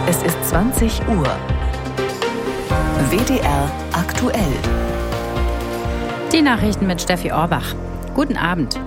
Es ist 20 Uhr. WDR aktuell. Die Nachrichten mit Steffi Orbach. Guten Abend.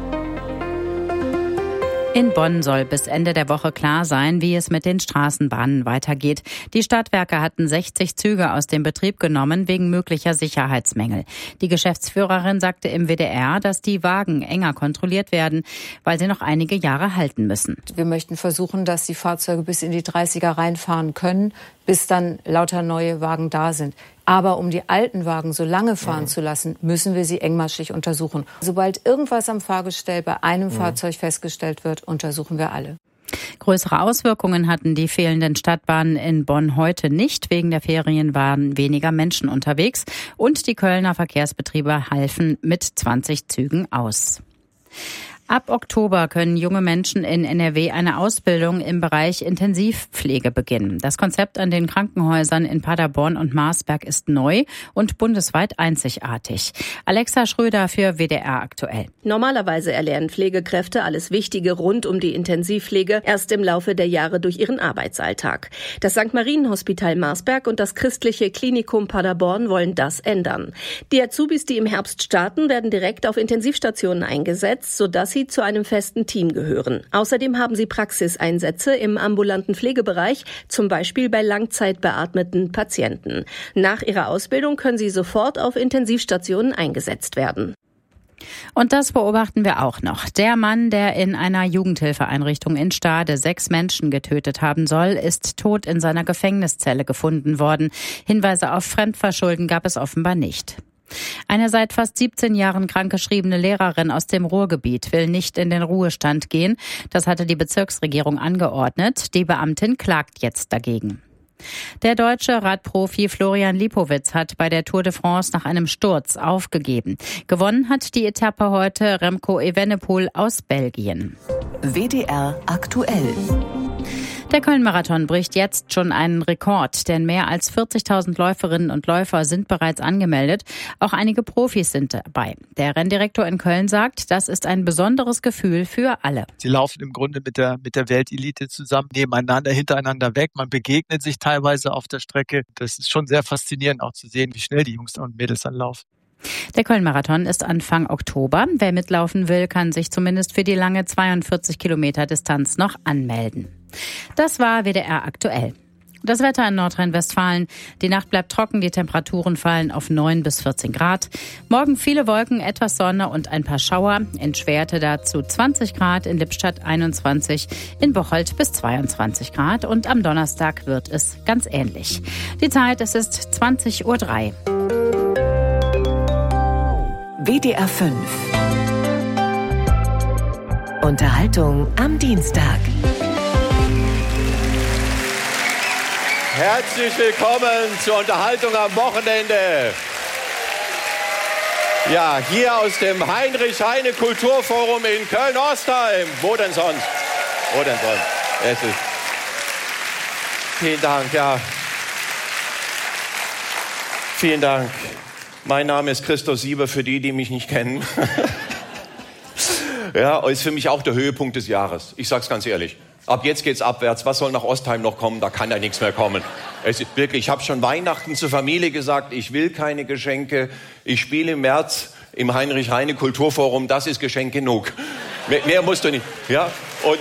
In Bonn soll bis Ende der Woche klar sein, wie es mit den Straßenbahnen weitergeht. Die Stadtwerke hatten 60 Züge aus dem Betrieb genommen wegen möglicher Sicherheitsmängel. Die Geschäftsführerin sagte im WDR, dass die Wagen enger kontrolliert werden, weil sie noch einige Jahre halten müssen. Wir möchten versuchen, dass die Fahrzeuge bis in die 30er reinfahren können, bis dann lauter neue Wagen da sind. Aber um die alten Wagen so lange fahren zu lassen, müssen wir sie engmaschig untersuchen. Sobald irgendwas am Fahrgestell bei einem Fahrzeug festgestellt wird, untersuchen wir alle. Größere Auswirkungen hatten die fehlenden Stadtbahnen in Bonn heute nicht. Wegen der Ferien waren weniger Menschen unterwegs und die Kölner Verkehrsbetriebe halfen mit 20 Zügen aus. Ab Oktober können junge Menschen in NRW eine Ausbildung im Bereich Intensivpflege beginnen. Das Konzept an den Krankenhäusern in Paderborn und Marsberg ist neu und bundesweit einzigartig. Alexa Schröder für WDR aktuell. Normalerweise erlernen Pflegekräfte alles Wichtige rund um die Intensivpflege erst im Laufe der Jahre durch ihren Arbeitsalltag. Das St. Marienhospital Marsberg und das christliche Klinikum Paderborn wollen das ändern. Die Azubis, die im Herbst starten, werden direkt auf Intensivstationen eingesetzt, sodass sie zu einem festen Team gehören. Außerdem haben sie Praxiseinsätze im ambulanten Pflegebereich, zum Beispiel bei langzeitbeatmeten Patienten. Nach ihrer Ausbildung können sie sofort auf Intensivstationen eingesetzt werden. Und das beobachten wir auch noch. Der Mann, der in einer Jugendhilfeeinrichtung in Stade 6 Menschen getötet haben soll, ist tot in seiner Gefängniszelle gefunden worden. Hinweise auf Fremdverschulden gab es offenbar nicht. Eine seit fast 17 Jahren krankgeschriebene Lehrerin aus dem Ruhrgebiet will nicht in den Ruhestand gehen. Das hatte die Bezirksregierung angeordnet. Die Beamtin klagt jetzt dagegen. Der deutsche Radprofi Florian Lipowitz hat bei der Tour de France nach einem Sturz aufgegeben. Gewonnen hat die Etappe heute Remco Evenepoel aus Belgien. WDR aktuell. Der Köln-Marathon bricht jetzt schon einen Rekord, denn mehr als 40.000 Läuferinnen und Läufer sind bereits angemeldet. Auch einige Profis sind dabei. Der Renndirektor in Köln sagt, das ist ein besonderes Gefühl für alle. Sie laufen im Grunde mit der Weltelite zusammen, nebeneinander, hintereinander weg. Man begegnet sich teilweise auf der Strecke. Das ist schon sehr faszinierend auch zu sehen, wie schnell die Jungs und Mädels dann laufen. Der Köln-Marathon ist Anfang Oktober. Wer mitlaufen will, kann sich zumindest für die lange 42 Kilometer Distanz noch anmelden. Das war WDR aktuell. Das Wetter in Nordrhein-Westfalen. Die Nacht bleibt trocken, die Temperaturen fallen auf 9 bis 14 Grad. Morgen viele Wolken, etwas Sonne und ein paar Schauer. In Schwerte dazu 20 Grad, in Lippstadt 21, in Bocholt bis 22 Grad. Und am Donnerstag wird es ganz ähnlich. Die Zeit, es ist 20:03 Uhr. WDR 5. Unterhaltung am Dienstag. Herzlich willkommen zur Unterhaltung am Wochenende. Ja, hier aus dem Heinrich-Heine-Kulturforum in Köln-Ostheim. Wo denn sonst? Wo denn sonst? Es ist. Vielen Dank, ja. Vielen Dank. Mein Name ist Christoph Sieber, für die mich nicht kennen. Ja, ist für mich auch der Höhepunkt des Jahres. Ich sag's ganz ehrlich. Ab jetzt geht's abwärts. Was soll nach Ostheim noch kommen? Da kann ja nichts mehr kommen. Es ist wirklich, ich habe schon Weihnachten zur Familie gesagt, ich will keine Geschenke. Ich spiele im März im Heinrich-Heine-Kulturforum. Das ist Geschenk genug. Mehr musst du nicht. Ja? Und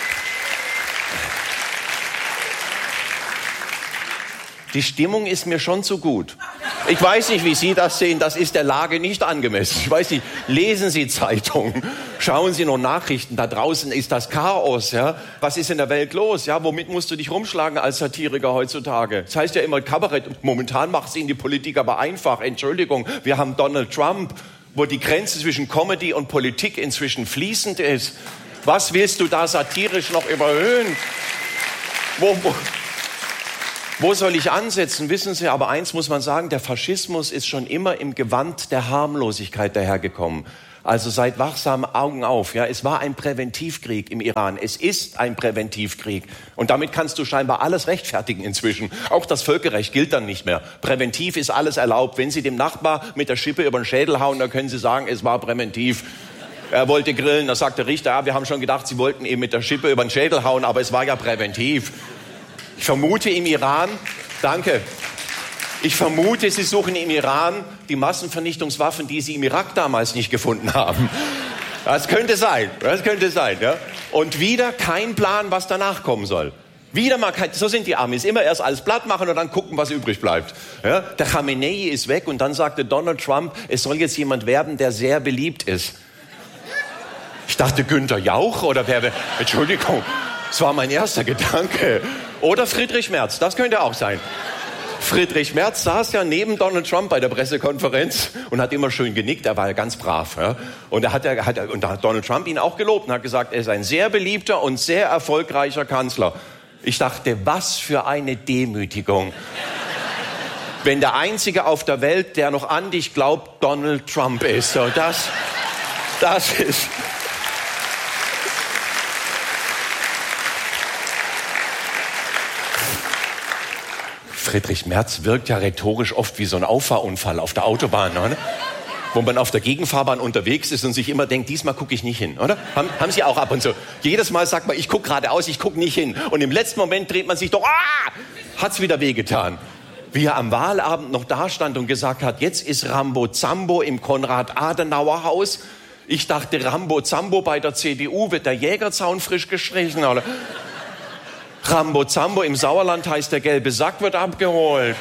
die Stimmung ist mir schon zu gut. Ich weiß nicht, wie Sie das sehen. Das ist der Lage nicht angemessen. Ich weiß nicht. Lesen Sie Zeitungen. Schauen Sie noch Nachrichten. Da draußen ist das Chaos. Ja? Was ist in der Welt los? Ja? Womit musst du dich rumschlagen als Satiriker heutzutage? Das heißt ja immer Kabarett. Momentan macht es Ihnen die Politik aber einfach. Entschuldigung, wir haben Donald Trump, wo die Grenze zwischen Comedy und Politik inzwischen fließend ist. Was willst du da satirisch noch überhöhen? Wo soll ich ansetzen? Wissen Sie, aber eins muss man sagen, der Faschismus ist schon immer im Gewand der Harmlosigkeit dahergekommen. Also seid wachsam, Augen auf. Ja, es war ein Präventivkrieg im Iran. Es ist ein Präventivkrieg. Und damit kannst du scheinbar alles rechtfertigen inzwischen. Auch das Völkerrecht gilt dann nicht mehr. Präventiv ist alles erlaubt. Wenn Sie dem Nachbar mit der Schippe über den Schädel hauen, dann können Sie sagen, es war präventiv. Er wollte grillen, da sagt der Richter, ja, wir haben schon gedacht, Sie wollten ihm mit der Schippe über den Schädel hauen, aber es war ja präventiv. Ich vermute im Iran, danke. Ich vermute, sie suchen im Iran die Massenvernichtungswaffen, die sie im Irak damals nicht gefunden haben. Das könnte sein, ja. Und wieder kein Plan, was danach kommen soll. Wieder mal kein, so sind die Amis, immer erst alles platt machen und dann gucken, was übrig bleibt. Ja, der Khamenei ist weg und dann sagte Donald Trump, es soll jetzt jemand werden, der sehr beliebt ist. Ich dachte Günther Jauch oder wer, Entschuldigung, das war mein erster Gedanke. Oder Friedrich Merz, das könnte auch sein. Friedrich Merz saß ja neben Donald Trump bei der Pressekonferenz und hat immer schön genickt, er war ja ganz brav. Ja? Und da hat Donald Trump ihn auch gelobt und hat gesagt, er ist ein sehr beliebter und sehr erfolgreicher Kanzler. Ich dachte, was für eine Demütigung. Wenn der Einzige auf der Welt, der noch an dich glaubt, Donald Trump ist. So, das ist... Friedrich Merz wirkt ja rhetorisch oft wie so ein Auffahrunfall auf der Autobahn, oder? Wo man auf der Gegenfahrbahn unterwegs ist und sich immer denkt, diesmal gucke ich nicht hin, oder? Haben Sie auch ab und zu. Jedes Mal sagt man, ich gucke geradeaus, ich gucke nicht hin. Und im letzten Moment dreht man sich doch, hat's wieder wehgetan. Wie er am Wahlabend noch da stand und gesagt hat, jetzt ist Rambo Zambo im Konrad-Adenauer-Haus. Ich dachte, Rambo Zambo bei der CDU wird der Jägerzaun frisch gestrichen, oder? Rambo Zambo im Sauerland heißt, der gelbe Sack wird abgeholt.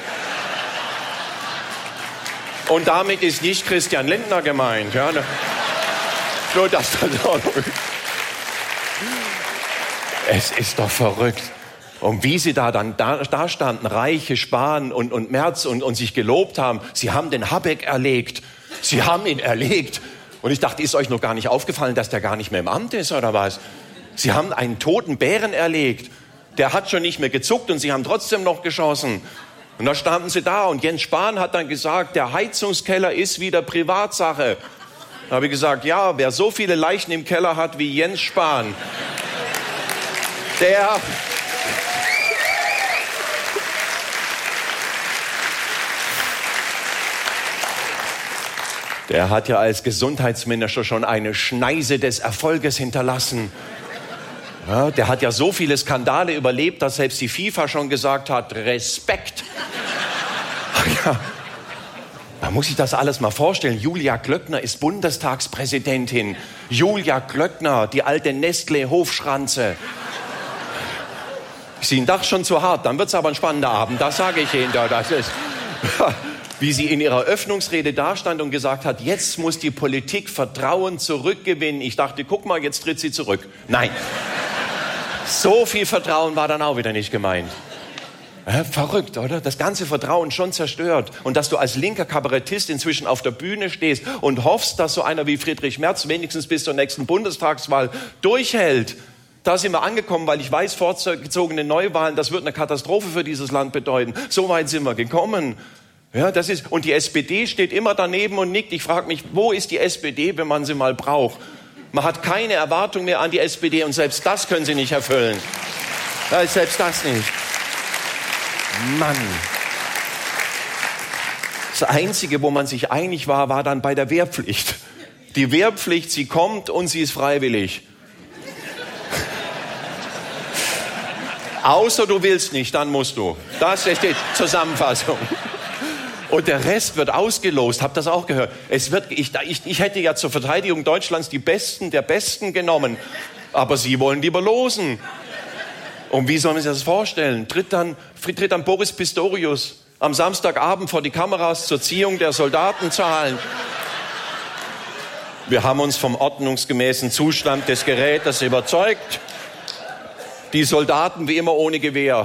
Und damit ist nicht Christian Lindner gemeint. Ja, nur das. Es ist doch verrückt. Und wie sie da dann da standen, Reiche, Spahn und Merz und sich gelobt haben, sie haben den Habeck erlegt. Sie haben ihn erlegt. Und ich dachte, ist euch noch gar nicht aufgefallen, dass der gar nicht mehr im Amt ist, oder was? Sie haben einen toten Bären erlegt. Der hat schon nicht mehr gezuckt und sie haben trotzdem noch geschossen. Und da standen sie da und Jens Spahn hat dann gesagt, der Heizungskeller ist wieder Privatsache. Da habe ich gesagt, ja, wer so viele Leichen im Keller hat wie Jens Spahn, der hat ja als Gesundheitsminister schon eine Schneise des Erfolges hinterlassen. Ja, der hat ja so viele Skandale überlebt, dass selbst die FIFA schon gesagt hat, Respekt. Ja, man muss sich das alles mal vorstellen. Julia Klöckner ist Bundestagspräsidentin. Julia Klöckner, die alte Nestlé-Hofschranze. Ist Ihnen das schon zu hart? Dann wird es aber ein spannender Abend, das sage ich Ihnen. Das ist, wie sie in ihrer Öffnungsrede dastand und gesagt hat, jetzt muss die Politik Vertrauen zurückgewinnen. Ich dachte, guck mal, jetzt tritt sie zurück. Nein. So viel Vertrauen war dann auch wieder nicht gemeint. Verrückt, oder? Das ganze Vertrauen schon zerstört. Und dass du als linker Kabarettist inzwischen auf der Bühne stehst und hoffst, dass so einer wie Friedrich Merz wenigstens bis zur nächsten Bundestagswahl durchhält. Da sind wir angekommen, weil ich weiß, vorgezogene Neuwahlen, das wird eine Katastrophe für dieses Land bedeuten. So weit sind wir gekommen. Ja, und die SPD steht immer daneben und nickt. Ich frage mich, wo ist die SPD, wenn man sie mal braucht? Man hat keine Erwartung mehr an die SPD und selbst das können sie nicht erfüllen. Ja, selbst das nicht. Mann. Das Einzige, wo man sich einig war, war dann bei der Wehrpflicht. Die Wehrpflicht, sie kommt und sie ist freiwillig. Außer du willst nicht, dann musst du. Das ist die Zusammenfassung. Und der Rest wird ausgelost. Habt das auch gehört? Ich hätte ja zur Verteidigung Deutschlands die Besten der Besten genommen. Aber sie wollen lieber losen. Und wie soll man sich das vorstellen? Tritt dann Boris Pistorius am Samstagabend vor die Kameras zur Ziehung der Soldatenzahlen. Wir haben uns vom ordnungsgemäßen Zustand des Gerätes überzeugt. Die Soldaten wie immer ohne Gewehr.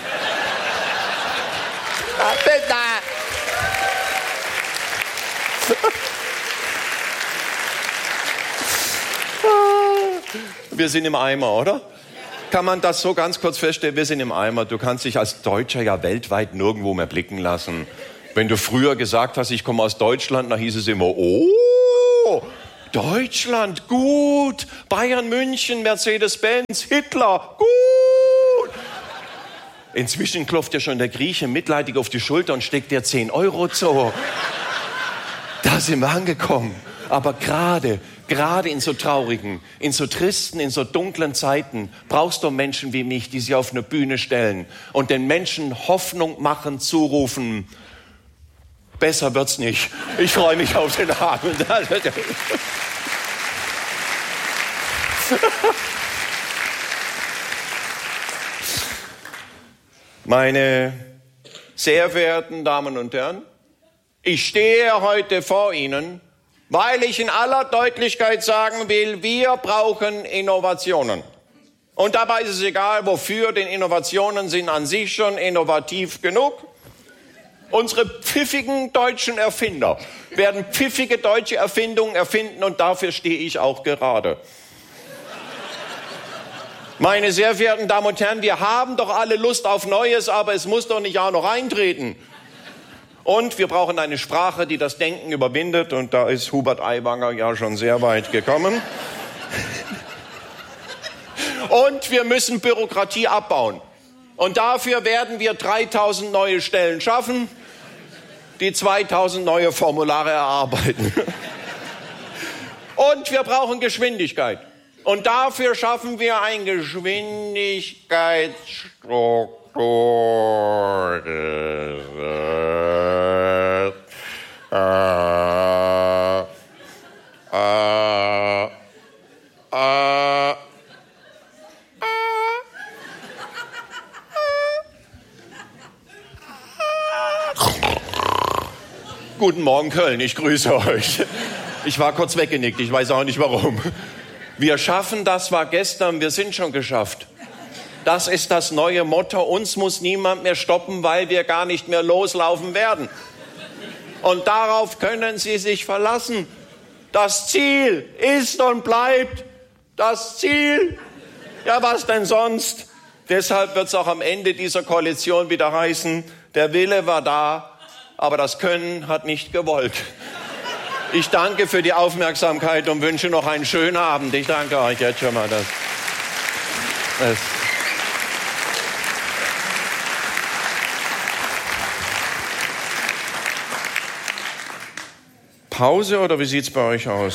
Wir sind im Eimer, oder? Kann man das so ganz kurz feststellen? Wir sind im Eimer. Du kannst dich als Deutscher ja weltweit nirgendwo mehr blicken lassen. Wenn du früher gesagt hast, ich komme aus Deutschland, dann hieß es immer, oh, Deutschland, gut. Bayern, München, Mercedes-Benz, Hitler, gut. Inzwischen klopft dir schon der Grieche mitleidig auf die Schulter und steckt dir 10 € zu. Da sind wir angekommen. Aber gerade Gerade in so traurigen, in so tristen, in so dunklen Zeiten brauchst du Menschen wie mich, die sich auf eine Bühne stellen und den Menschen Hoffnung machen, zurufen. Besser wird's nicht. Ich freue mich auf den Abend. Meine sehr verehrten Damen und Herren, ich stehe heute vor Ihnen, weil ich in aller Deutlichkeit sagen will, wir brauchen Innovationen. Und dabei ist es egal, wofür, denn Innovationen sind an sich schon innovativ genug. Unsere pfiffigen deutschen Erfinder werden pfiffige deutsche Erfindungen erfinden und dafür stehe ich auch gerade. Meine sehr verehrten Damen und Herren, wir haben doch alle Lust auf Neues, aber es muss doch nicht auch noch eintreten. Und wir brauchen eine Sprache, die das Denken überwindet. Und da ist Hubert Aiwanger ja schon sehr weit gekommen. Und wir müssen Bürokratie abbauen. Und dafür werden wir 3000 neue Stellen schaffen, die 2000 neue Formulare erarbeiten. Und wir brauchen Geschwindigkeit. Und dafür schaffen wir ein Geschwindigkeitsstruktur. Guten Morgen, Köln, ich grüße euch. Ich war kurz weggenickt, ich weiß auch nicht warum. Wir schaffen, das war gestern, wir sind schon geschafft. Das ist das neue Motto, uns muss niemand mehr stoppen, weil wir gar nicht mehr loslaufen werden. Und darauf können Sie sich verlassen. Das Ziel ist und bleibt das Ziel. Ja, was denn sonst? Deshalb wird es auch am Ende dieser Koalition wieder heißen, der Wille war da, aber das Können hat nicht gewollt. Ich danke für die Aufmerksamkeit und wünsche noch einen schönen Abend. Ich danke euch jetzt schon mal. Pause oder wie sieht's bei euch aus?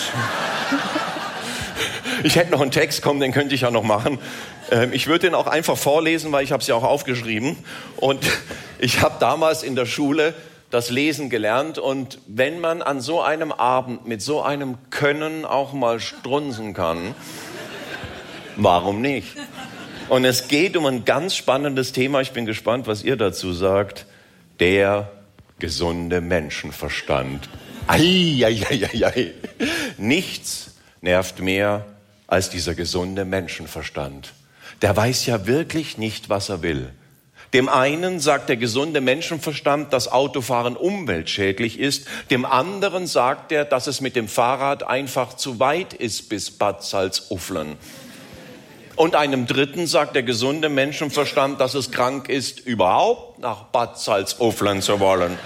Ich hätte noch einen Text, komm, den könnte ich ja noch machen. Ich würde den auch einfach vorlesen, weil ich habe es ja auch aufgeschrieben. Und ich habe damals in der Schule das Lesen gelernt. Und wenn man an so einem Abend mit so einem Können auch mal strunzen kann, warum nicht? Und es geht um ein ganz spannendes Thema. Ich bin gespannt, was ihr dazu sagt. Der gesunde Menschenverstand. Ei. Nichts nervt mehr als dieser gesunde Menschenverstand. Der weiß ja wirklich nicht, was er will. Dem einen sagt der gesunde Menschenverstand, dass Autofahren umweltschädlich ist. Dem anderen sagt er, dass es mit dem Fahrrad einfach zu weit ist bis Bad Salzuflen. Und einem dritten sagt der gesunde Menschenverstand, dass es krank ist, überhaupt nach Bad Salzuflen zu wollen.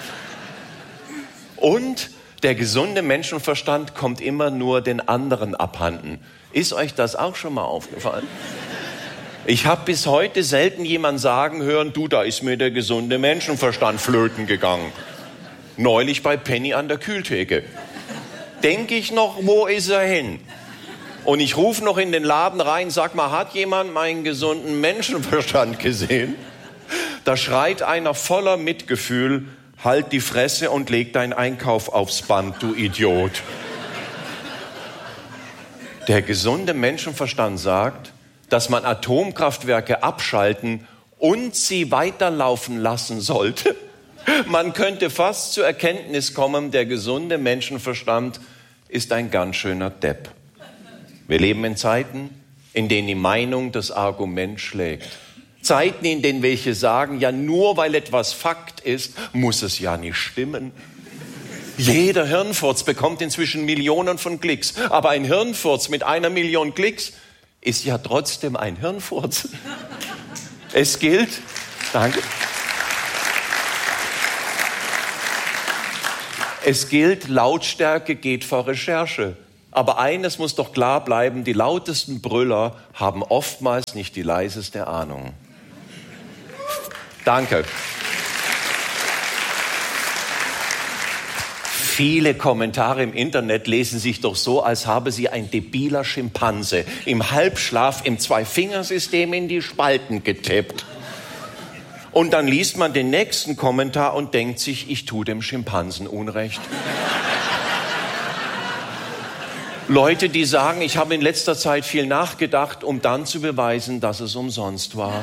Und der gesunde Menschenverstand kommt immer nur den anderen abhanden. Ist euch das auch schon mal aufgefallen? Ich habe bis heute selten jemanden sagen hören, du, da ist mir der gesunde Menschenverstand flöten gegangen. Neulich bei Penny an der Kühltheke. Denke ich noch, wo ist er hin? Und ich rufe noch in den Laden rein, sag mal, hat jemand meinen gesunden Menschenverstand gesehen? Da schreit einer voller Mitgefühl, halt die Fresse und leg deinen Einkauf aufs Band, du Idiot. Der gesunde Menschenverstand sagt, dass man Atomkraftwerke abschalten und sie weiterlaufen lassen sollte. Man könnte fast zur Erkenntnis kommen, der gesunde Menschenverstand ist ein ganz schöner Depp. Wir leben in Zeiten, in denen die Meinung das Argument schlägt. Zeiten, in denen welche sagen, ja nur weil etwas Fakt ist, muss es ja nicht stimmen. Jeder Hirnfurz bekommt inzwischen Millionen von Klicks. Aber ein Hirnfurz mit 1 Million Klicks ist ja trotzdem ein Hirnfurz. Es gilt, danke. Es gilt, Lautstärke geht vor Recherche. Aber eines muss doch klar bleiben, die lautesten Brüller haben oftmals nicht die leiseste Ahnung. Danke. Viele Kommentare im Internet lesen sich doch so, als habe sie ein debiler Schimpanse im Halbschlaf im Zwei-Fingersystem in die Spalten getippt. Und dann liest man den nächsten Kommentar und denkt sich, ich tue dem Schimpansen Unrecht. Leute, die sagen, ich habe in letzter Zeit viel nachgedacht, um dann zu beweisen, dass es umsonst war.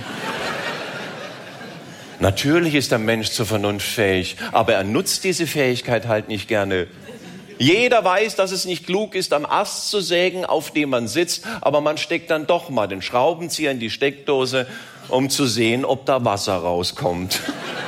Natürlich ist der Mensch zur Vernunft fähig, aber er nutzt diese Fähigkeit halt nicht gerne. Jeder weiß, dass es nicht klug ist, am Ast zu sägen, auf dem man sitzt, aber man steckt dann doch mal den Schraubenzieher in die Steckdose, um zu sehen, ob da Wasser rauskommt.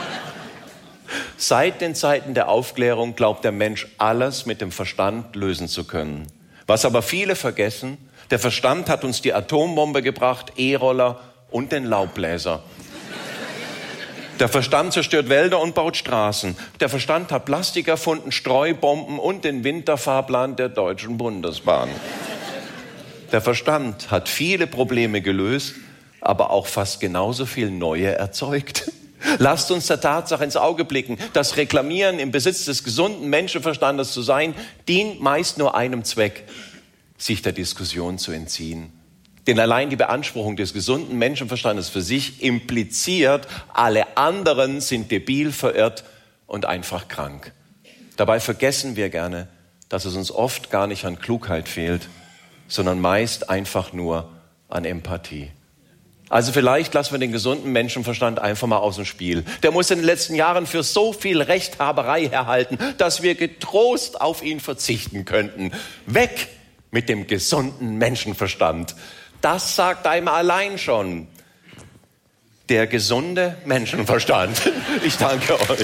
Seit den Zeiten der Aufklärung glaubt der Mensch, alles mit dem Verstand lösen zu können. Was aber viele vergessen, der Verstand hat uns die Atombombe gebracht, E-Roller und den Laubbläser. Der Verstand zerstört Wälder und baut Straßen. Der Verstand hat Plastik erfunden, Streubomben und den Winterfahrplan der Deutschen Bundesbahn. Der Verstand hat viele Probleme gelöst, aber auch fast genauso viel neue erzeugt. Lasst uns der Tatsache ins Auge blicken. Das Reklamieren, im Besitz des gesunden Menschenverstandes zu sein, dient meist nur einem Zweck, sich der Diskussion zu entziehen. Denn allein die Beanspruchung des gesunden Menschenverstandes für sich impliziert, alle anderen sind debil, verirrt und einfach krank. Dabei vergessen wir gerne, dass es uns oft gar nicht an Klugheit fehlt, sondern meist einfach nur an Empathie. Also vielleicht lassen wir den gesunden Menschenverstand einfach mal aus dem Spiel. Der muss in den letzten Jahren für so viel Rechthaberei herhalten, dass wir getrost auf ihn verzichten könnten. Weg mit dem gesunden Menschenverstand. Das sagt einem allein schon der gesunde Menschenverstand. Ich danke euch.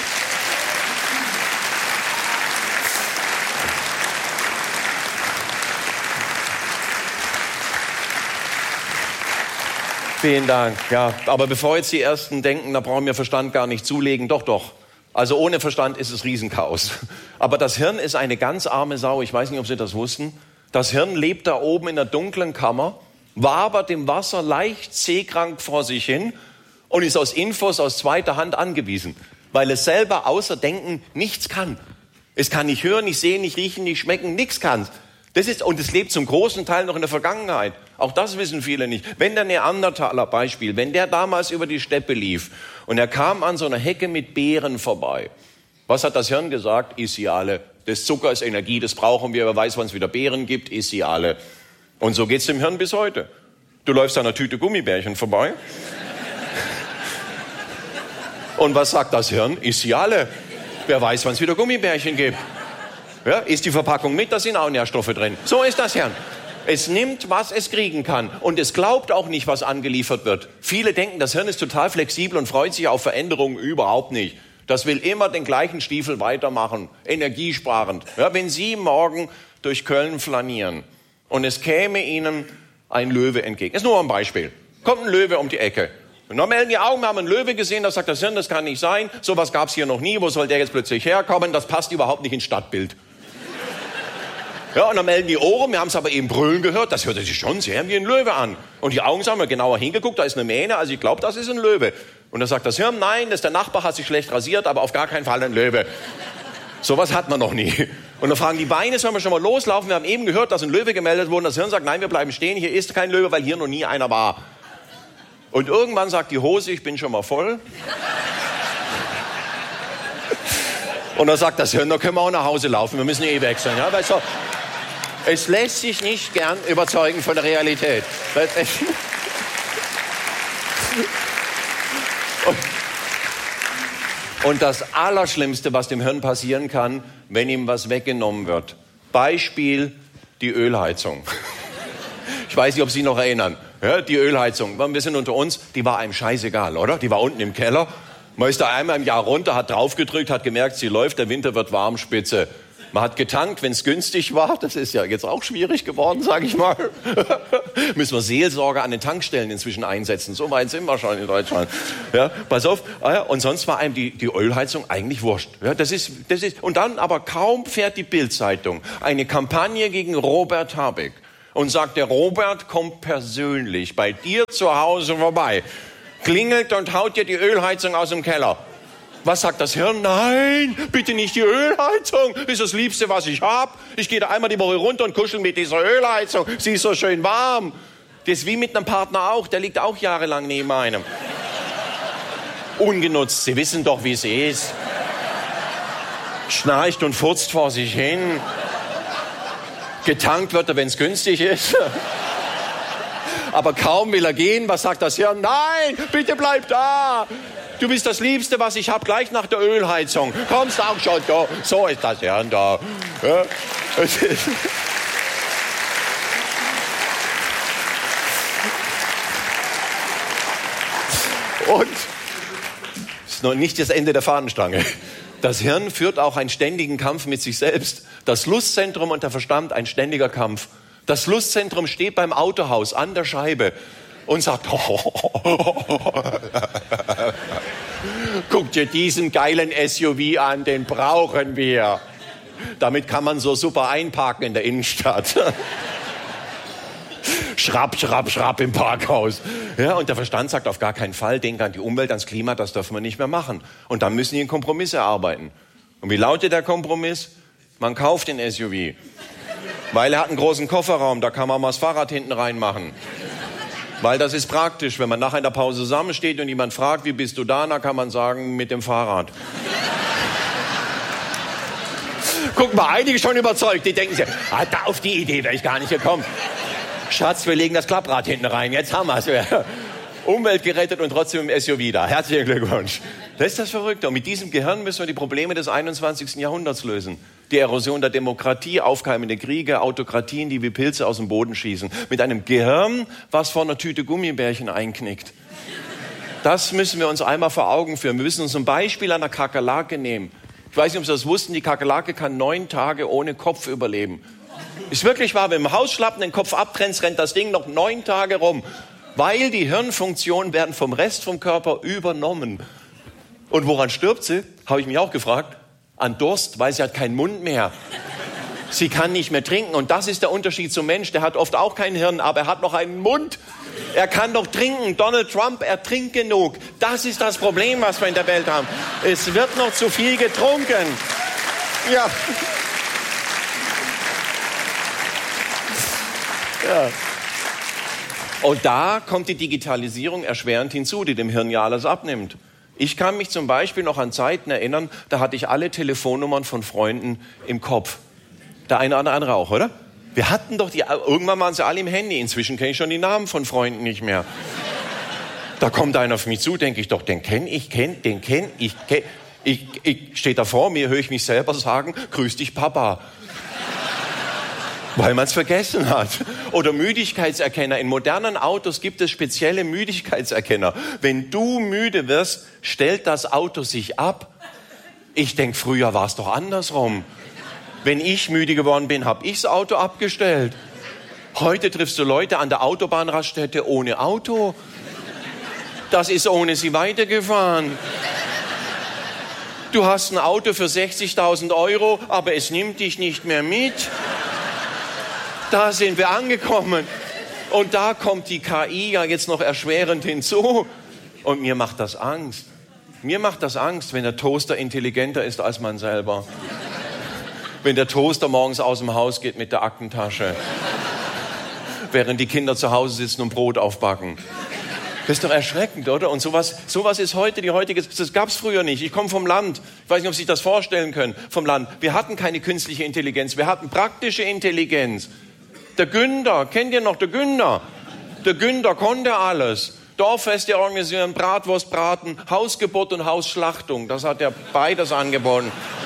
Vielen Dank. Ja, aber bevor jetzt die Ersten denken, da brauchen wir Verstand gar nicht zulegen, doch. Also ohne Verstand ist es Riesenchaos. Aber das Hirn ist eine ganz arme Sau. Ich weiß nicht, ob Sie das wussten. Das Hirn lebt da oben in der dunklen Kammer, wabert im Wasser leicht seekrank vor sich hin und ist aus Infos aus zweiter Hand angewiesen, weil es selber außer Denken nichts kann. Es kann nicht hören, nicht sehen, nicht riechen, nicht schmecken, nichts kann. Und es lebt zum großen Teil noch in der Vergangenheit. Auch das wissen viele nicht. Wenn der Neandertaler Beispiel, wenn der damals über die Steppe lief und er kam an so einer Hecke mit Beeren vorbei, was hat das Hirn gesagt? Iss sie alle. Das Zucker ist Energie, das brauchen wir. Wer weiß, wann es wieder Beeren gibt, iss sie alle. Und so geht's dem Hirn bis heute. Du läufst an einer Tüte Gummibärchen vorbei. Und was sagt das Hirn? Iss sie alle. Wer weiß, wann es wieder Gummibärchen gibt. Ja, ist die Verpackung mit, da sind auch Nährstoffe drin. So ist das Hirn. Es nimmt, was es kriegen kann. Und es glaubt auch nicht, was angeliefert wird. Viele denken, das Hirn ist total flexibel und freut sich auf Veränderungen. Überhaupt nicht. Das will immer den gleichen Stiefel weitermachen. Energiesparend. Ja, wenn Sie morgen durch Köln flanieren und es käme Ihnen ein Löwe entgegen. Das ist nur ein Beispiel. Kommt ein Löwe um die Ecke. Und dann melden die Augen, wir haben einen Löwe gesehen, da sagt das Hirn, das kann nicht sein. Sowas gab es hier noch nie. Wo soll der jetzt plötzlich herkommen? Das passt überhaupt nicht ins Stadtbild. Ja, und dann melden die Ohren, wir haben es aber eben brüllen gehört, das hörte sich schon sehr wie ein Löwe an. Und die Augen haben wir genauer hingeguckt, da ist eine Mähne, also ich glaube, das ist ein Löwe. Und dann sagt das Hirn, nein, das ist der Nachbar, hat sich schlecht rasiert, aber auf gar keinen Fall ein Löwe. Sowas hat man noch nie. Und dann fragen die Beine, sollen wir schon mal loslaufen? Wir haben eben gehört, dass ein Löwe gemeldet wurde. Das Hirn sagt, nein, wir bleiben stehen, hier ist kein Löwe, weil hier noch nie einer war. Und irgendwann sagt die Hose, ich bin schon mal voll. Und dann sagt das Hirn, da können wir auch nach Hause laufen, wir müssen eh wechseln. Ja, weil so, es lässt sich nicht gern überzeugen von der Realität. Und das Allerschlimmste, was dem Hirn passieren kann, wenn ihm was weggenommen wird. Beispiel, die Ölheizung. Ich weiß nicht, ob Sie sich noch erinnern. Ja, die Ölheizung, wir sind unter uns, die war einem scheißegal, oder? Die war unten im Keller. Man ist da einmal im Jahr runter, hat draufgedrückt, hat gemerkt, sie läuft, der Winter wird warm, spitze. Man hat getankt, wenn es günstig war. Das ist ja jetzt auch schwierig geworden, sage ich mal. Müssen wir Seelsorger an den Tankstellen inzwischen einsetzen. So weit sind wir schon in Deutschland. Ja, pass auf. Und sonst war einem die Ölheizung eigentlich wurscht. Ja, das ist. Und dann aber kaum fährt die Bild-Zeitung eine Kampagne gegen Robert Habeck und sagt, der Robert kommt persönlich bei dir zu Hause vorbei, klingelt und haut dir die Ölheizung aus dem Keller. Was sagt das Hirn? Nein, bitte nicht die Ölheizung. Das ist das Liebste, was ich habe. Ich gehe da einmal die Woche runter und kuschel mit dieser Ölheizung. Sie ist so schön warm. Das ist wie mit einem Partner auch. Der liegt auch jahrelang neben einem. Ungenutzt. Sie wissen doch, wie es ist. Schnarcht und furzt vor sich hin. Getankt wird er, wenn es günstig ist. Aber kaum will er gehen, was sagt das Hirn? Nein, bitte bleib da. Du bist das Liebste, was ich habe, gleich nach der Ölheizung. Kommst auch schon da. So ist das Hirn da. Ja. Und das ist noch nicht das Ende der Fahnenstange. Das Hirn führt auch einen ständigen Kampf mit sich selbst. Das Lustzentrum und der Verstand ein ständiger Kampf. Das Lustzentrum steht beim Autohaus an der Scheibe und sagt, guck dir diesen geilen SUV an, den brauchen wir. Damit kann man so super einparken in der Innenstadt. Schrapp, schrapp, schrapp im Parkhaus. Ja, und der Verstand sagt auf gar keinen Fall, denk an die Umwelt, ans Klima, das dürfen wir nicht mehr machen. Und dann müssen die einen Kompromiss erarbeiten. Und wie lautet der Kompromiss? Man kauft den SUV. Weil er hat einen großen Kofferraum, da kann man mal das Fahrrad hinten reinmachen. Weil das ist praktisch, wenn man nachher in der Pause zusammensteht und jemand fragt, wie bist du da, dann kann man sagen, mit dem Fahrrad. Guck mal, einige schon überzeugt, die denken sich, auf die Idee wäre ich gar nicht gekommen. Schatz, wir legen das Klapprad hinten rein, jetzt haben wir es. Umwelt gerettet und trotzdem im SUV da. Herzlichen Glückwunsch. Das ist das Verrückte. Und mit diesem Gehirn müssen wir die Probleme des 21. Jahrhunderts lösen. Die Erosion der Demokratie, aufkeimende Kriege, Autokratien, die wie Pilze aus dem Boden schießen. Mit einem Gehirn, was vor einer Tüte Gummibärchen einknickt. Das müssen wir uns einmal vor Augen führen. Wir müssen uns ein Beispiel einer Kakerlake nehmen. Ich weiß nicht, ob Sie das wussten, die Kakerlake kann 9 Tage ohne Kopf überleben. Ist wirklich wahr, wenn du im Hausschlappen den Kopf abtrennst, rennt das Ding noch 9 Tage rum. Weil die Hirnfunktionen werden vom Rest vom Körper übernommen. Und woran stirbt sie? Habe ich mich auch gefragt. An Durst, weil sie hat keinen Mund mehr. Sie kann nicht mehr trinken. Und das ist der Unterschied zum Mensch. Der hat oft auch kein Hirn, aber er hat noch einen Mund. Er kann doch trinken. Donald Trump, er trinkt genug. Das ist das Problem, was wir in der Welt haben. Es wird noch zu viel getrunken. Ja. Ja. Und da kommt die Digitalisierung erschwerend hinzu, die dem Hirn ja alles abnimmt. Ich kann mich zum Beispiel noch an Zeiten erinnern, da hatte ich alle Telefonnummern von Freunden im Kopf. Der eine oder andere auch, oder? Wir hatten doch irgendwann waren sie alle im Handy. Inzwischen kenne ich schon die Namen von Freunden nicht mehr. Da kommt einer auf mich zu, denke ich doch, den kenne ich. Ich stehe da vor mir, höre ich mich selber sagen, grüß dich Papa. Weil man es vergessen hat. Oder Müdigkeitserkenner. In modernen Autos gibt es spezielle Müdigkeitserkenner. Wenn du müde wirst, stellt das Auto sich ab. Ich denke, früher war es doch andersrum. Wenn ich müde geworden bin, habe ich das Auto abgestellt. Heute triffst du Leute an der Autobahnraststätte ohne Auto. Das ist ohne sie weitergefahren. Du hast ein Auto für 60.000 €, aber es nimmt dich nicht mehr mit. Da sind wir angekommen. Und da kommt die KI ja jetzt noch erschwerend hinzu. Und mir macht das Angst. Mir macht das Angst, wenn der Toaster intelligenter ist als man selber. Wenn der Toaster morgens aus dem Haus geht mit der Aktentasche. Während die Kinder zu Hause sitzen und Brot aufbacken. Das ist doch erschreckend, oder? Und sowas ist heute, das gab's früher nicht. Ich komme vom Land. Ich weiß nicht, ob Sie sich das vorstellen können. Vom Land. Wir hatten keine künstliche Intelligenz. Wir hatten praktische Intelligenz. Der Günther, kennt ihr noch der Günther? Der Günther konnte alles. Dorffeste organisieren, Bratwurst braten, Hausgeburt und Hausschlachtung. Das hat er beides angeboten.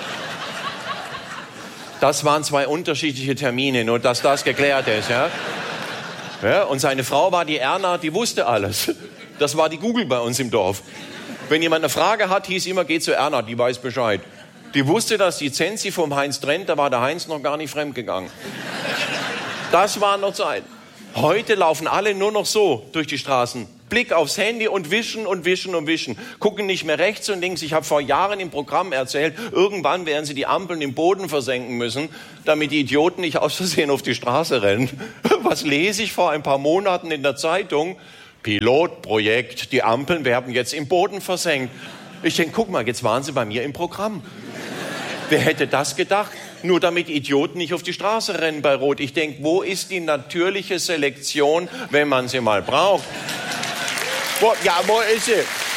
Das waren 2 unterschiedliche Termine, nur dass das geklärt ist. Ja? Ja, und seine Frau war die Erna, die wusste alles. Das war die Google bei uns im Dorf. Wenn jemand eine Frage hat, hieß immer, geh zu Erna, die weiß Bescheid. Die wusste, dass die Zensi vom Heinz trennt, da war der Heinz noch gar nicht fremdgegangen. Das waren noch Zeiten. Heute laufen alle nur noch so durch die Straßen. Blick aufs Handy und wischen und wischen und wischen. Gucken nicht mehr rechts und links. Ich habe vor Jahren im Programm erzählt, irgendwann werden sie die Ampeln im Boden versenken müssen, damit die Idioten nicht aus Versehen auf die Straße rennen. Was lese ich vor ein paar Monaten in der Zeitung? Pilotprojekt, die Ampeln werden jetzt im Boden versenkt. Ich denke, guck mal, jetzt waren sie bei mir im Programm. Wer hätte das gedacht? Nur damit Idioten nicht auf die Straße rennen bei Rot. Ich denke, wo ist die natürliche Selektion, wenn man sie mal braucht? Wo ist sie?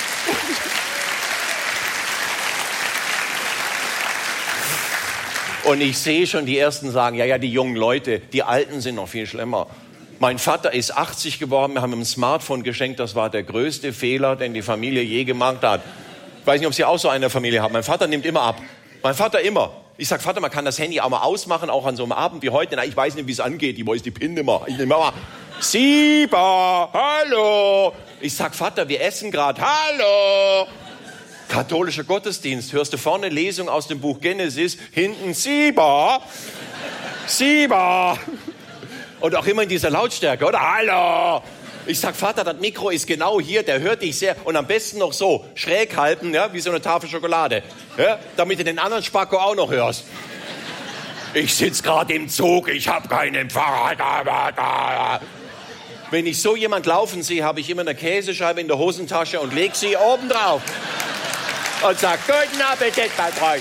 Und ich sehe schon, die Ersten sagen, ja, die jungen Leute, die Alten sind noch viel schlimmer. Mein Vater ist 80 geworden, wir haben ihm ein Smartphone geschenkt, das war der größte Fehler, den die Familie je gemacht hat. Ich weiß nicht, ob Sie auch so eine Familie haben. Mein Vater nimmt immer ab. Mein Vater immer. Ich sag, Vater, man kann das Handy auch mal ausmachen, auch an so einem Abend wie heute. Na, ich weiß nicht, wie es angeht, ich weiß die PIN nicht mehr. Ich nehme mal, Sieber, hallo. Ich sag, Vater, wir essen gerade, hallo. Katholischer Gottesdienst, hörst du vorne Lesung aus dem Buch Genesis, hinten Sieber, Sieber. Und auch immer in dieser Lautstärke, oder? Hallo. Ich sag, Vater, das Mikro ist genau hier, der hört dich sehr. Und am besten noch so, schräg halten, ja, wie so eine Tafel Schokolade. Ja, damit du den anderen Spacko auch noch hörst. Ich sitz gerade im Zug, ich habe keinen Empfang. Wenn ich so jemand laufen sehe, habe ich immer eine Käsescheibe in der Hosentasche und leg sie oben drauf. Und sag, guten Appetit, mein Freund.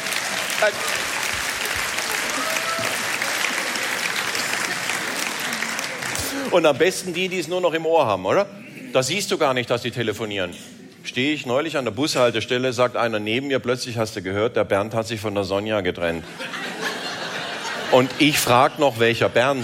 Und am besten die es nur noch im Ohr haben, oder? Da siehst du gar nicht, dass die telefonieren. Stehe ich neulich an der Bushaltestelle, sagt einer neben mir, plötzlich hast du gehört, der Bernd hat sich von der Sonja getrennt. Und ich frage noch, welcher Bernd?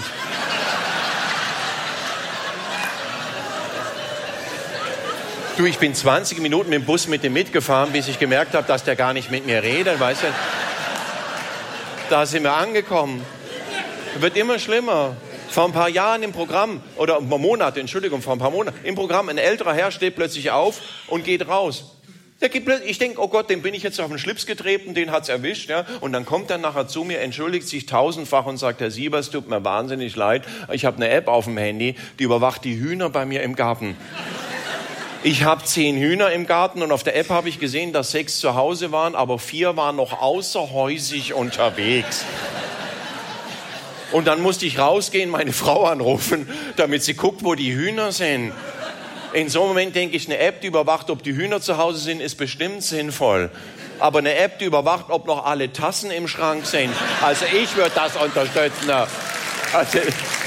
Du, ich bin 20 Minuten mit dem Bus mit dem mitgefahren, bis ich gemerkt habe, dass der gar nicht mit mir redet, weißt du? Da sind wir angekommen. Wird immer schlimmer. Vor ein paar Jahren im Programm, oder vor ein paar Monaten, im Programm, ein älterer Herr steht plötzlich auf und geht raus. Ich denke, oh Gott, den bin ich jetzt auf den Schlips getreten, den hat's erwischt, ja. Und dann kommt er nachher zu mir, entschuldigt sich tausendfach und sagt, Herr Siebers, tut mir wahnsinnig leid, ich habe eine App auf dem Handy, die überwacht die Hühner bei mir im Garten. Ich habe 10 Hühner im Garten und auf der App habe ich gesehen, dass 6 zu Hause waren, aber 4 waren noch außerhäusig unterwegs. Und dann musste ich rausgehen, meine Frau anrufen, damit sie guckt, wo die Hühner sind. In so einem Moment denke ich, eine App, die überwacht, ob die Hühner zu Hause sind, ist bestimmt sinnvoll. Aber eine App, die überwacht, ob noch alle Tassen im Schrank sind, also ich würde das unterstützen. Also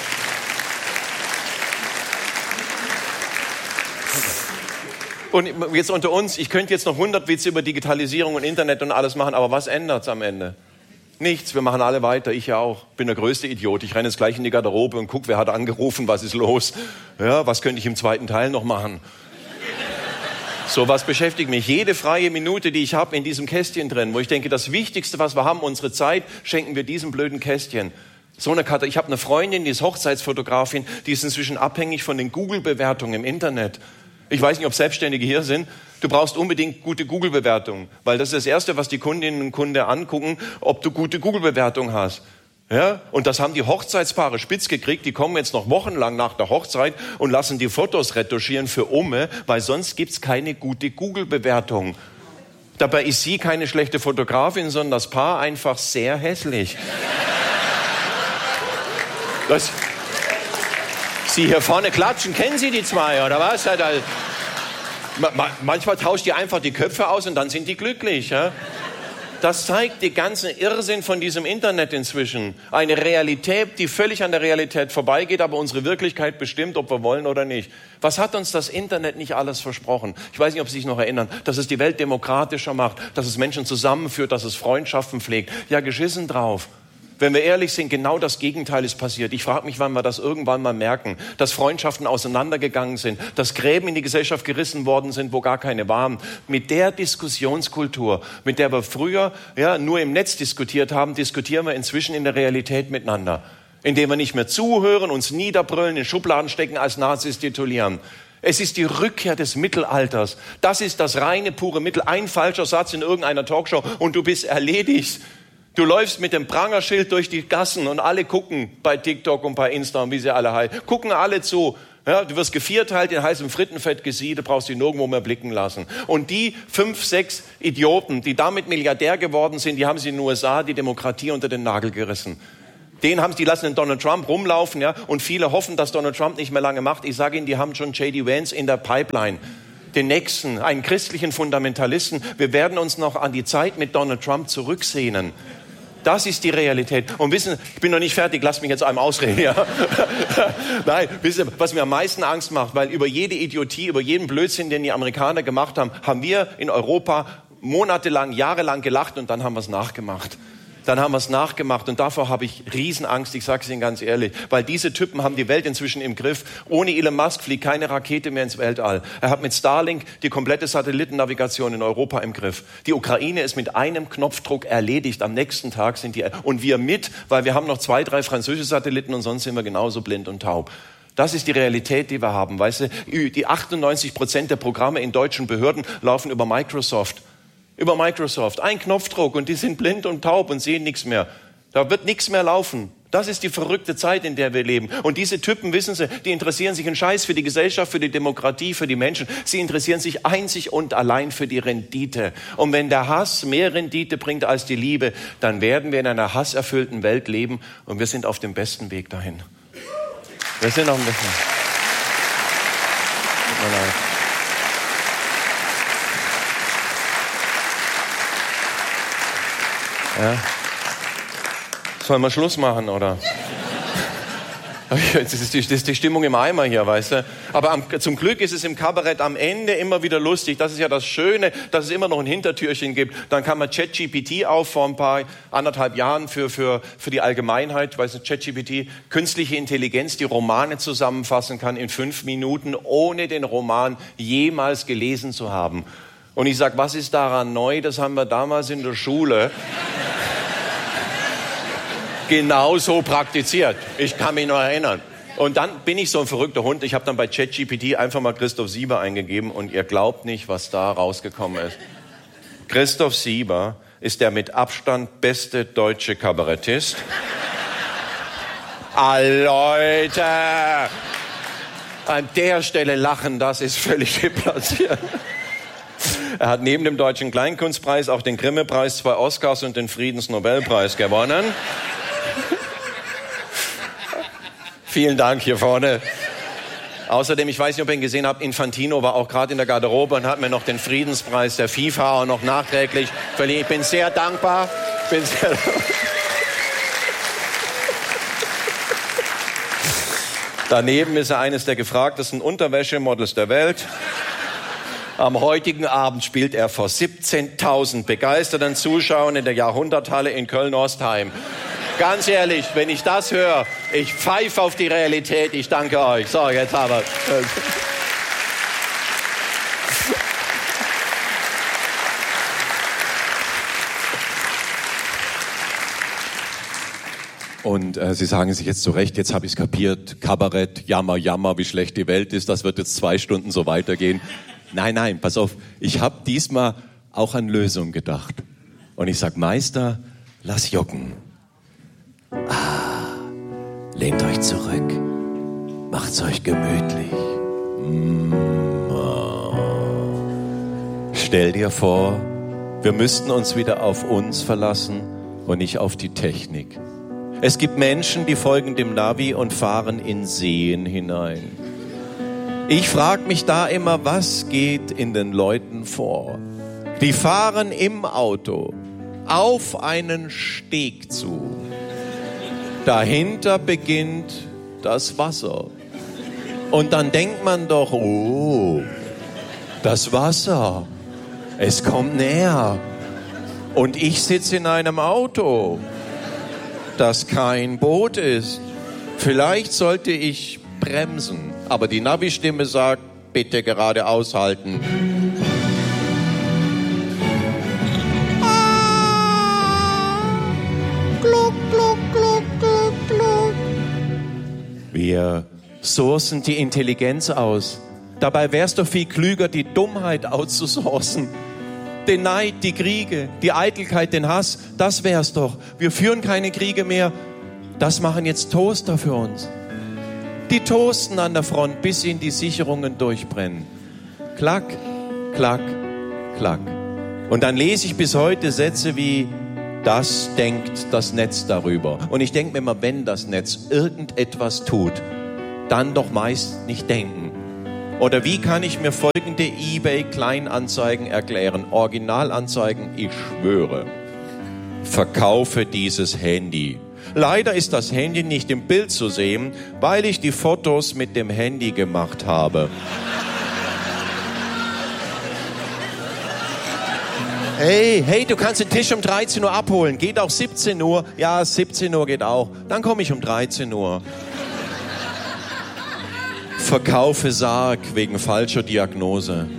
und jetzt unter uns, ich könnte jetzt noch 100 Witze über Digitalisierung und Internet und alles machen, aber was ändert's am Ende? Nichts, wir machen alle weiter, ich ja auch. Bin der größte Idiot. Ich renne jetzt gleich in die Garderobe und guck, wer hat angerufen, was ist los. Ja, was könnte ich im zweiten Teil noch machen? So was beschäftigt mich. Jede freie Minute, die ich habe, in diesem Kästchen drin, wo ich denke, das Wichtigste, was wir haben, unsere Zeit, schenken wir diesem blöden Kästchen. So eine Karte. Ich habe eine Freundin, die ist Hochzeitsfotografin, die ist inzwischen abhängig von den Google-Bewertungen im Internet. Ich weiß nicht, ob Selbstständige hier sind. Du brauchst unbedingt gute Google-Bewertungen, weil das ist das Erste, was die Kundinnen und Kunden angucken, ob du gute Google-Bewertungen hast. Ja? Und das haben die Hochzeitspaare spitz gekriegt. Die kommen jetzt noch wochenlang nach der Hochzeit und lassen die Fotos retuschieren für Umme, weil sonst gibt's keine gute Google-Bewertung. Dabei ist sie keine schlechte Fotografin, sondern das Paar einfach sehr hässlich. Sie hier vorne klatschen, kennen Sie die zwei, oder was? Manchmal tauscht die einfach die Köpfe aus und dann sind die glücklich. Ja? Das zeigt den ganzen Irrsinn von diesem Internet inzwischen. Eine Realität, die völlig an der Realität vorbeigeht, aber unsere Wirklichkeit bestimmt, ob wir wollen oder nicht. Was hat uns das Internet nicht alles versprochen? Ich weiß nicht, ob Sie sich noch erinnern, dass es die Welt demokratischer macht, dass es Menschen zusammenführt, dass es Freundschaften pflegt. Ja, geschissen drauf. Wenn wir ehrlich sind, genau das Gegenteil ist passiert. Ich frage mich, wann wir das irgendwann mal merken, dass Freundschaften auseinandergegangen sind, dass Gräben in die Gesellschaft gerissen worden sind, wo gar keine waren. Mit der Diskussionskultur, mit der wir früher nur im Netz diskutiert haben, diskutieren wir inzwischen in der Realität miteinander. Indem wir nicht mehr zuhören, uns niederbrüllen, in Schubladen stecken, als Nazis titulieren. Es ist die Rückkehr des Mittelalters. Das ist das reine, pure Mittel. Ein falscher Satz in irgendeiner Talkshow und du bist erledigt. Du läufst mit dem Prangerschild durch die Gassen und alle gucken bei TikTok und bei Insta und wie sie alle heißen. Gucken alle zu. Ja, du wirst gevierteilt in heißem Frittenfett gesieden, brauchst dich nirgendwo mehr blicken lassen. Und die 5, 6 Idioten, die damit Milliardär geworden sind, die haben sie in den USA die Demokratie unter den Nagel gerissen. Die lassen den Donald Trump rumlaufen, ja, und viele hoffen, dass Donald Trump nicht mehr lange macht. Ich sage Ihnen, die haben schon J.D. Vance in der Pipeline. den Nächsten, einen christlichen Fundamentalisten. Wir werden uns noch an die Zeit mit Donald Trump zurücksehnen. Das ist die Realität. Und wissen, ich bin noch nicht fertig, lasst mich jetzt einmal ausreden. Ja? Nein, wisst ihr, was mir am meisten Angst macht, weil über jede Idiotie, über jeden Blödsinn, den die Amerikaner gemacht haben, haben wir in Europa monatelang, jahrelang gelacht und dann haben wir es nachgemacht. Und davor habe ich Riesenangst, ich sage es Ihnen ganz ehrlich, weil diese Typen haben die Welt inzwischen im Griff. Ohne Elon Musk fliegt keine Rakete mehr ins Weltall. Er hat mit Starlink die komplette Satellitennavigation in Europa im Griff. Die Ukraine ist mit einem Knopfdruck erledigt. Am nächsten Tag sind die, und wir mit, weil wir haben noch 2, 3 französische Satelliten und sonst sind wir genauso blind und taub. Das ist die Realität, die wir haben. Weißt du, die 98% der Programme in deutschen Behörden laufen über Microsoft. Ein Knopfdruck und die sind blind und taub und sehen nichts mehr. Da wird nichts mehr laufen. Das ist die verrückte Zeit, in der wir leben. Und diese Typen, wissen Sie, die interessieren sich einen Scheiß für die Gesellschaft, für die Demokratie, für die Menschen. Sie interessieren sich einzig und allein für die Rendite. Und wenn der Hass mehr Rendite bringt als die Liebe, dann werden wir in einer hasserfüllten Welt leben und wir sind auf dem besten Weg dahin. Wir sind auf dem besten Weg. Tut mir leid. Ja. Sollen wir Schluss machen, oder? Das ist die Stimmung im Eimer hier, weißt du. Aber zum Glück ist es im Kabarett am Ende immer wieder lustig. Das ist ja das Schöne, dass es immer noch ein Hintertürchen gibt. Dann kann man ChatGPT vor anderthalb Jahren für die Allgemeinheit, weißt du, ChatGPT, künstliche Intelligenz, die Romane zusammenfassen kann in 5 Minuten, ohne den Roman jemals gelesen zu haben. Und ich sage, was ist daran neu? Das haben wir damals in der Schule genau so praktiziert. Ich kann mich noch erinnern. Und dann bin ich so ein verrückter Hund. Ich habe dann bei ChatGPT einfach mal Christoph Sieber eingegeben und ihr glaubt nicht, was da rausgekommen ist. Christoph Sieber ist der mit Abstand beste deutsche Kabarettist. Leute! An der Stelle lachen, das ist völlig deplatziert. Er hat neben dem Deutschen Kleinkunstpreis auch den Grimme-Preis, 2 Oscars und den Friedensnobelpreis gewonnen. Vielen Dank hier vorne. Außerdem, ich weiß nicht, ob ihr ihn gesehen habt, Infantino war auch gerade in der Garderobe und hat mir noch den Friedenspreis der FIFA auch noch nachträglich verliehen. Ich bin sehr dankbar. Daneben ist er eines der gefragtesten Unterwäschemodels der Welt. Am heutigen Abend spielt er vor 17.000 begeisterten Zuschauern in der Jahrhunderthalle in Köln-Ostheim. Ganz ehrlich, wenn ich das höre, ich pfeife auf die Realität. Ich danke euch. So, jetzt haben wir es. Und Sie sagen sich jetzt zu Recht, jetzt habe ich es kapiert, Kabarett, Jammer, Jammer, wie schlecht die Welt ist, das wird jetzt 2 Stunden so weitergehen. Nein, pass auf, ich habe diesmal auch an Lösungen gedacht. Und ich sag, Meister, lass jocken. Lehnt euch zurück, macht's euch gemütlich. Stell dir vor, wir müssten uns wieder auf uns verlassen und nicht auf die Technik. Es gibt Menschen, die folgen dem Navi und fahren in Seen hinein. Ich frage mich da immer, was geht in den Leuten vor? Die fahren im Auto auf einen Steg zu. Dahinter beginnt das Wasser. Und dann denkt man doch, oh, das Wasser, es kommt näher. Und ich sitze in einem Auto, das kein Boot ist. Vielleicht sollte ich bremsen. Aber die Navi-Stimme sagt, bitte geradeaus halten. Gluck, gluck, gluck, gluck, gluck. Wir sourcen die Intelligenz aus. Dabei wär's doch viel klüger, die Dummheit auszusourcen. Den Neid, die Kriege, die Eitelkeit, den Hass, das wär's doch. Wir führen keine Kriege mehr. Das machen jetzt Toaster für uns. Die toasten an der Front, bis ihnen die Sicherungen durchbrennen. Klack, klack, klack. Und dann lese ich bis heute Sätze wie, das denkt das Netz darüber. Und ich denke mir immer, wenn das Netz irgendetwas tut, dann doch meist nicht denken. Oder wie kann ich mir folgende eBay-Kleinanzeigen erklären? Originalanzeigen, ich schwöre. Verkaufe dieses Handy. Leider ist das Handy nicht im Bild zu sehen, weil ich die Fotos mit dem Handy gemacht habe. Hey, du kannst den Tisch um 13 Uhr abholen. Geht auch 17 Uhr? Ja, 17 Uhr geht auch. Dann komme ich um 13 Uhr. Verkaufe Sarg wegen falscher Diagnose.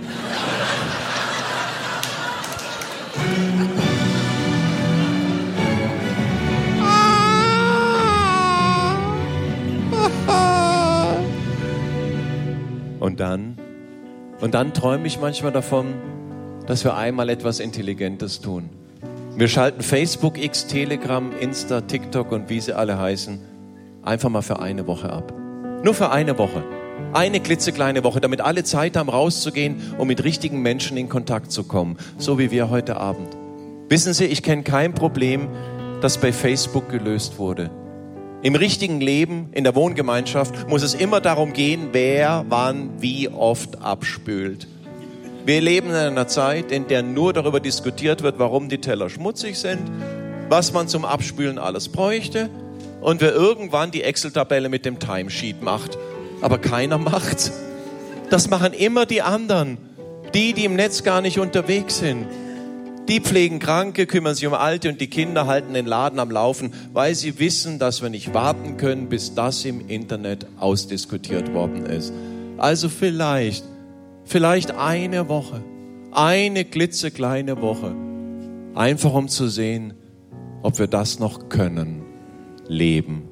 Und dann träume ich manchmal davon, dass wir einmal etwas Intelligentes tun. Wir schalten Facebook, X, Telegram, Insta, TikTok und wie sie alle heißen, einfach mal für eine Woche ab. Nur für eine Woche. Eine klitzekleine Woche, damit alle Zeit haben, rauszugehen, um mit richtigen Menschen in Kontakt zu kommen. So wie wir heute Abend. Wissen Sie, ich kenne kein Problem, das bei Facebook gelöst wurde. Im richtigen Leben, in der Wohngemeinschaft, muss es immer darum gehen, wer, wann, wie oft abspült. Wir leben in einer Zeit, in der nur darüber diskutiert wird, warum die Teller schmutzig sind, was man zum Abspülen alles bräuchte und wer irgendwann die Excel-Tabelle mit dem Timesheet macht. Aber keiner macht's. Das machen immer die anderen, die im Netz gar nicht unterwegs sind. Die pflegen Kranke, kümmern sich um Alte und die Kinder halten den Laden am Laufen, weil sie wissen, dass wir nicht warten können, bis das im Internet ausdiskutiert worden ist. Also vielleicht eine Woche, eine klitzekleine Woche, einfach um zu sehen, ob wir das noch können, leben.